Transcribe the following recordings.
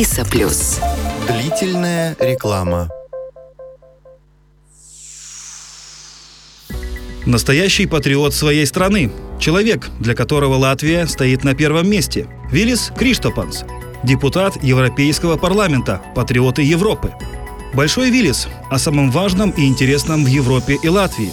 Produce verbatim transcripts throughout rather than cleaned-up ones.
Лиса Плюс. Длительная реклама. Настоящий патриот своей страны. Человек, для которого Латвия стоит на первом месте. Вилис Криштопанс. Депутат Европейского парламента. Патриоты Европы. Большой Вилис о самом важном и интересном в Европе и Латвии.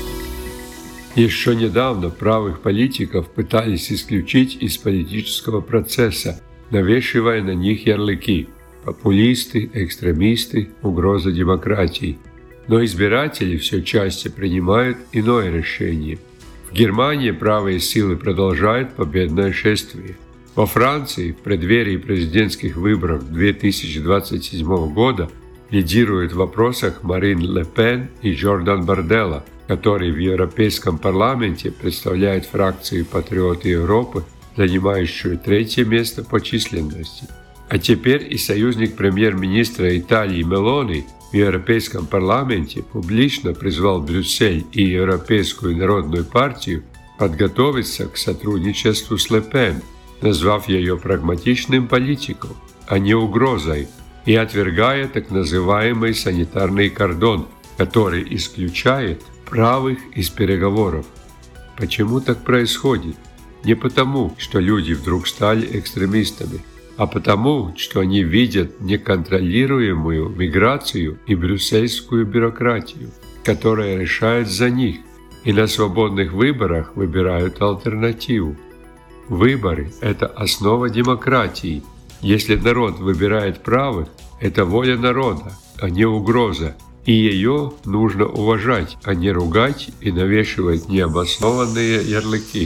Еще недавно правых политиков пытались исключить из политического процесса, навешивая на них ярлыки – популисты, экстремисты, угроза демократии. Но избиратели все чаще принимают иное решение. В Германии правые силы продолжают победное шествие. Во Франции в преддверии президентских выборов две тысячи двадцать седьмого года лидируют в вопросах Марин Ле Пен и Жордан Барделла, которые в Европейском парламенте представляют фракцию «Патриоты Европы», занимающую третье место по численности. А теперь и союзник премьер-министра Италии Мелони в Европейском парламенте публично призвал Брюссель и Европейскую народную партию подготовиться к сотрудничеству с Ле Пен, назвав ее прагматичным политиком, а не угрозой, и отвергая так называемый санитарный кордон, который исключает правых из переговоров. Почему так происходит? Не потому, что люди вдруг стали экстремистами, а потому, что они видят неконтролируемую миграцию и брюссельскую бюрократию, которая решает за них, и на свободных выборах выбирают альтернативу. Выборы – это основа демократии. Если народ выбирает правых, это воля народа, а не угроза, и ее нужно уважать, а не ругать и навешивать необоснованные ярлыки.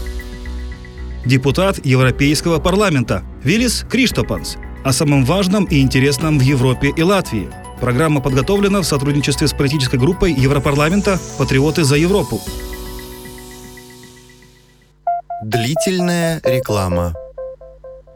Депутат Европейского парламента Вилис Криштопанс о самом важном и интересном в Европе и Латвии. Программа подготовлена в сотрудничестве с политической группой Европарламента «Патриоты за Европу». Длительная реклама.